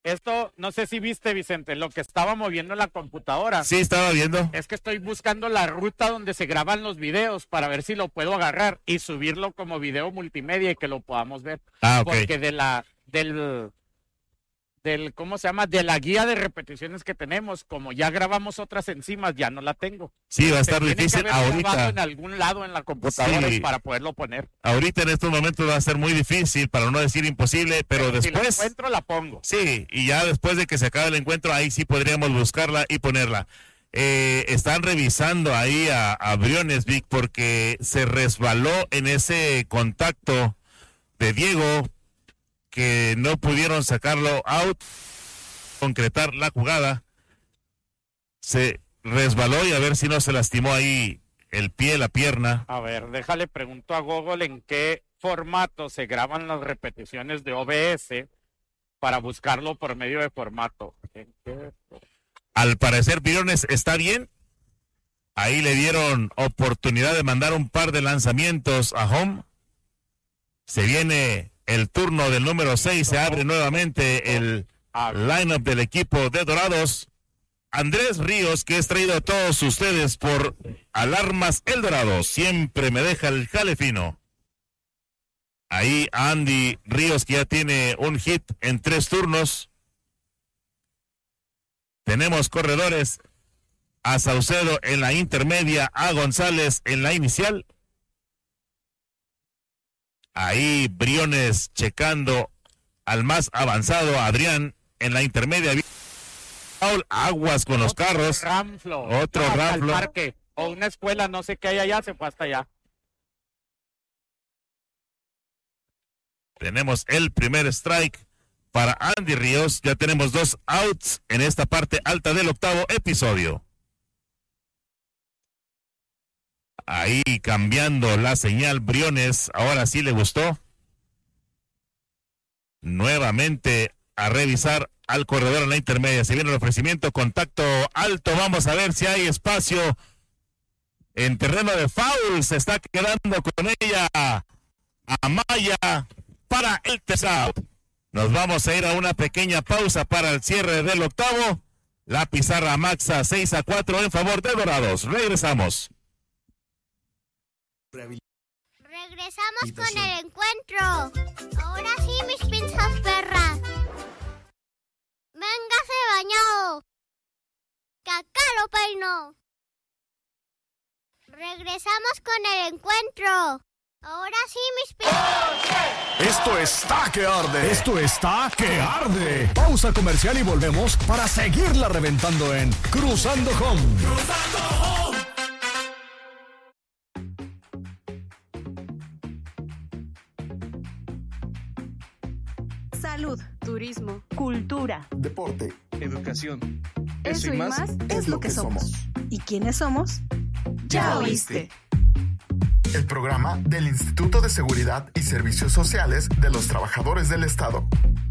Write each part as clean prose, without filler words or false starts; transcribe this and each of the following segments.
Esto, no sé si viste, Vicente, lo que estaba moviendo en la computadora. Sí, estaba viendo. Es que estoy buscando la ruta donde se graban los videos para ver si lo puedo agarrar y subirlo como video multimedia y que lo podamos ver. Ah, ok. Porque ¿cómo se llama? De la guía de repeticiones que tenemos, como ya grabamos otras enzimas, ya no la tengo. Sí, va a estar Tiene que difícil haber grabado ahorita. en algún lado en la computadora Sí. para poderlo poner. Ahorita en estos momentos va a ser muy difícil, para no decir imposible, pero Si la después... encuentro, la pongo. Sí, y ya después de que se acabe el encuentro, ahí sí podríamos buscarla y ponerla. Están revisando ahí a Briones, Vic, porque se resbaló en ese contacto de Diego, que no pudieron sacarlo out, concretar la jugada. Se resbaló y a ver si no se lastimó ahí el pie, la pierna. A ver, déjale pregunto a Google en qué formato se graban las repeticiones de OBS para buscarlo por medio de formato. ¿En qué? Al parecer Briones está bien. Ahí le dieron oportunidad de mandar un par de lanzamientos a home. Se viene el turno del número 6, se abre nuevamente el lineup del equipo de Dorados. Andrés Ríos, que es traído a todos ustedes por Alarmas El Dorado, siempre me deja el jale fino. Ahí Andy Ríos, que ya tiene un hit en 3 turnos. Tenemos corredores a Saucedo en la intermedia, a González en la inicial. Ahí Briones checando al más avanzado, Adrián, en la intermedia. Paul, aguas con los carros. Ramflo. Otro hasta Ramflo. el parque. O una escuela, no sé qué hay allá, se fue hasta allá. Tenemos el primer strike para Andy Ríos. Ya tenemos 2 outs en esta parte alta del 8º episodio. Ahí cambiando la señal Briones. Ahora sí le gustó. Nuevamente a revisar al corredor en la intermedia. Se viene el ofrecimiento, contacto alto. Vamos a ver si hay espacio en terreno de foul. Se está quedando con ella Amaya para el tercer. Nos vamos a ir a una pequeña pausa para el cierre del 8º. La pizarra maxa 6-4 en favor de Dorados. Regresamos. Regresamos con el encuentro. Ahora sí, mis pinzas perras. Véngase bañado. Que acá lo peino. Regresamos con el encuentro. Ahora sí, mis pinzas. Esto está que arde. Esto está que arde. Pausa comercial y volvemos para seguirla reventando en Cruzando Home. Cruzando Home. Salud, turismo, cultura, deporte, educación. Eso y más es lo que somos. ¿Y quiénes somos? Ya oíste. El programa del Instituto de Seguridad y Servicios Sociales de los Trabajadores del Estado.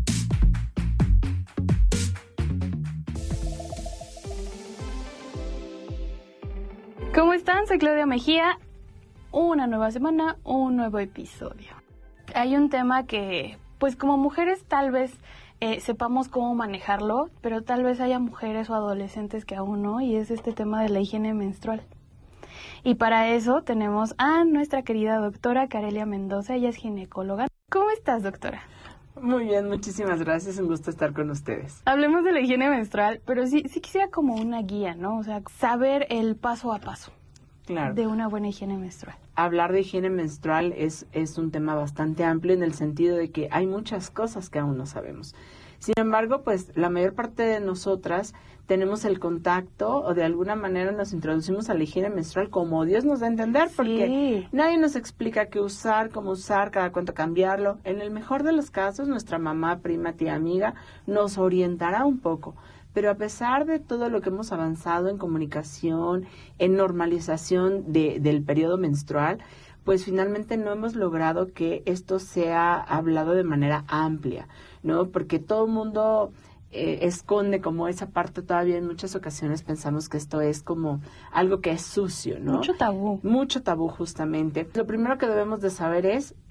¿Cómo están? Soy Claudia Mejía. Una nueva semana, un nuevo episodio. Hay un tema que, pues como mujeres tal vez sepamos cómo manejarlo, pero tal vez haya mujeres o adolescentes que aún no, y es este tema de la higiene menstrual. Y para eso tenemos a nuestra querida doctora Carelia Mendoza, ella es ginecóloga. ¿Cómo estás, doctora? Muy bien, muchísimas gracias, un gusto estar con ustedes. Hablemos de la higiene menstrual, pero sí quisiera como una guía, ¿no? O sea, saber el paso a paso. Claro. De una buena higiene menstrual. Hablar de higiene menstrual es un tema bastante amplio en el sentido de que hay muchas cosas que aún no sabemos. Sin embargo, pues la mayor parte de nosotras tenemos el contacto o de alguna manera nos introducimos a la higiene menstrual como Dios nos da a entender, porque nadie nos explica qué usar, cómo usar, cada cuánto cambiarlo. En el mejor de los casos, nuestra mamá, prima, tía, amiga nos orientará un poco. Pero a pesar de todo lo que hemos avanzado en comunicación, en normalización del periodo menstrual, pues finalmente no hemos logrado que esto sea hablado de manera amplia, ¿no? Porque todo el mundo esconde como esa parte todavía. En muchas ocasiones pensamos que esto es como algo que es sucio, ¿no? Mucho tabú. Mucho tabú, justamente. Lo primero que debemos de saber es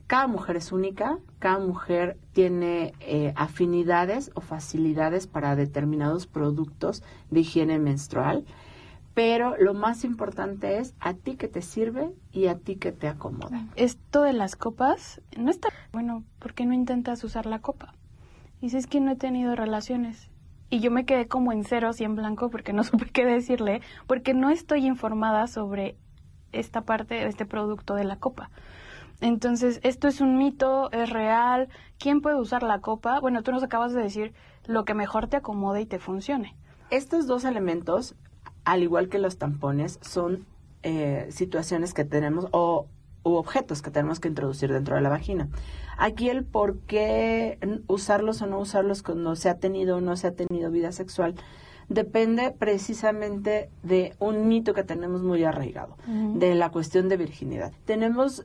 cada mujer es única, cada mujer tiene afinidades o facilidades para determinados productos de higiene menstrual, pero lo más importante es a ti que te sirve y a ti que te acomoda. Esto de las copas no está bueno. ¿Por qué no intentas usar la copa? Dices que no he tenido relaciones. Y yo me quedé como en ceros y en blanco porque no supe qué decirle, porque no estoy informada sobre esta parte de este producto de la copa. Entonces, ¿esto es un mito? ¿Es real? ¿Quién puede usar la copa? Bueno, tú nos acabas de decir lo que mejor te acomode y te funcione. Estos dos elementos, al igual que los tampones, son situaciones que tenemos u objetos que tenemos que introducir dentro de la vagina. Aquí el por qué usarlos o no usarlos cuando se ha tenido o no se ha tenido vida sexual depende precisamente de un mito que tenemos muy arraigado, de la cuestión de virginidad. Tenemos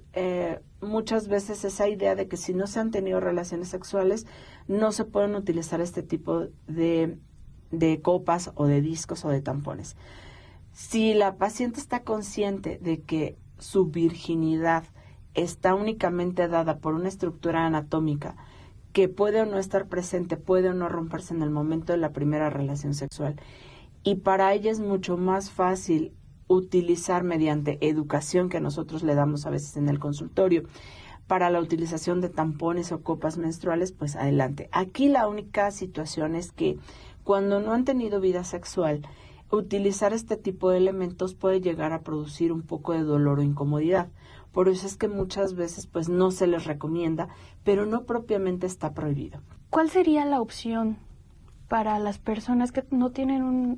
muchas veces esa idea de que si no se han tenido relaciones sexuales, no se pueden utilizar este tipo de copas o de discos o de tampones. Si la paciente está consciente de que su virginidad está únicamente dada por una estructura anatómica que puede o no estar presente, puede o no romperse en el momento de la primera relación sexual. Y para ella es mucho más fácil utilizar mediante educación que nosotros le damos a veces en el consultorio para la utilización de tampones o copas menstruales, pues adelante. Aquí la única situación es que cuando no han tenido vida sexual, utilizar este tipo de elementos puede llegar a producir un poco de dolor o incomodidad. Por eso es que muchas veces pues no se les recomienda, pero no propiamente está prohibido. ¿Cuál sería la opción para las personas que no tienen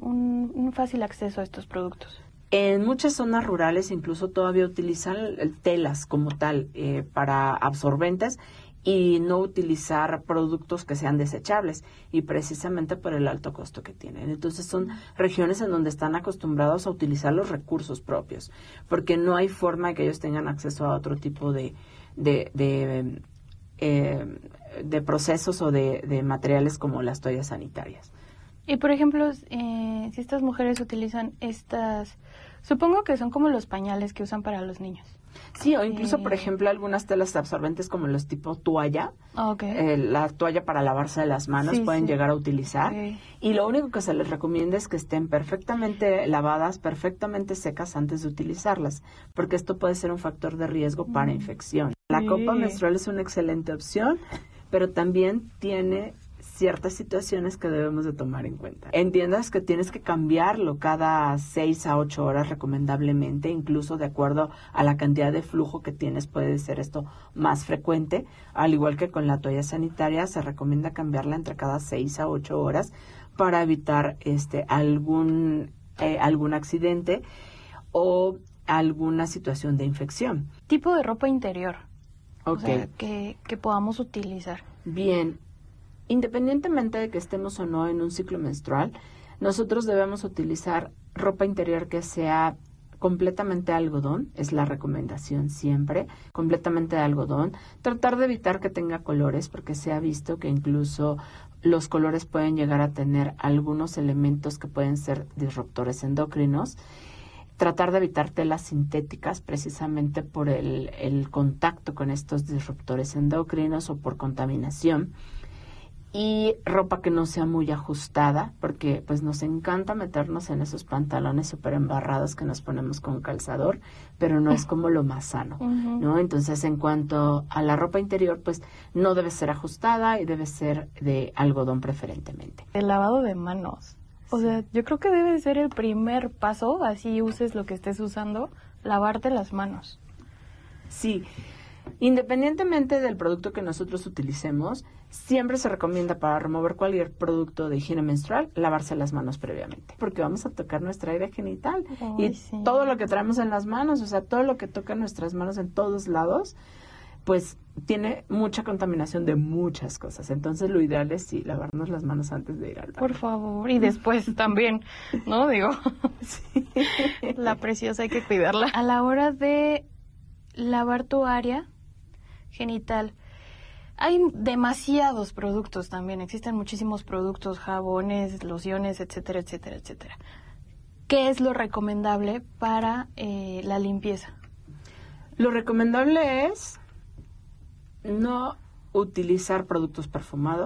un fácil acceso a estos productos? En muchas zonas rurales incluso todavía utilizan telas como tal para absorbentes y no utilizar productos que sean desechables, y precisamente por el alto costo que tienen. Entonces son regiones en donde están acostumbrados a utilizar los recursos propios, porque no hay forma de que ellos tengan acceso a otro tipo de procesos o de materiales como las toallas sanitarias. Y por ejemplo, si estas mujeres utilizan estas, supongo que son como los pañales que usan para los niños. Sí, o incluso, por ejemplo, algunas telas absorbentes como los tipo toalla, la toalla para lavarse las manos pueden llegar a utilizar. Y lo único que se les recomienda es que estén perfectamente lavadas, perfectamente secas antes de utilizarlas, porque esto puede ser un factor de riesgo para infección. La copa menstrual es una excelente opción, pero también tiene ciertas situaciones que debemos de tomar en cuenta. Entiendas que tienes que cambiarlo cada 6 a 8 horas recomendablemente, incluso de acuerdo a la cantidad de flujo que tienes puede ser esto más frecuente, al igual que con la toalla sanitaria se recomienda cambiarla entre cada 6 a 8 horas para evitar algún accidente o alguna situación de infección. Tipo de ropa interior, o sea, que podamos utilizar. Bien. Independientemente de que estemos o no en un ciclo menstrual, nosotros debemos utilizar ropa interior que sea completamente de algodón, es la recomendación siempre, completamente de algodón. Tratar de evitar que tenga colores, porque se ha visto que incluso los colores pueden llegar a tener algunos elementos que pueden ser disruptores endocrinos. Tratar de evitar telas sintéticas precisamente por el contacto con estos disruptores endocrinos o por contaminación. Y ropa que no sea muy ajustada, porque pues nos encanta meternos en esos pantalones súper embarrados que nos ponemos con calzador, pero no es como lo más sano, ¿no? Entonces, en cuanto a la ropa interior, pues no debe ser ajustada y debe ser de algodón preferentemente. El lavado de manos. O sea, yo creo que debe ser el primer paso, así uses lo que estés usando, lavarte las manos. Sí. Independientemente del producto que nosotros utilicemos, siempre se recomienda para remover cualquier producto de higiene menstrual, lavarse las manos previamente, porque vamos a tocar nuestra área genital todo lo que traemos en las manos, o sea, todo lo que toca nuestras manos en todos lados, pues tiene mucha contaminación de muchas cosas. Entonces lo ideal es lavarnos las manos antes de ir al baño. Por favor, y después también, ¿no? Digo, la preciosa hay que cuidarla. A la hora de lavar tu área genital, hay demasiados productos también, existen muchísimos productos, jabones, lociones, etcétera, etcétera, etcétera. ¿Qué es lo recomendable para la limpieza? Lo recomendable es no utilizar productos perfumados.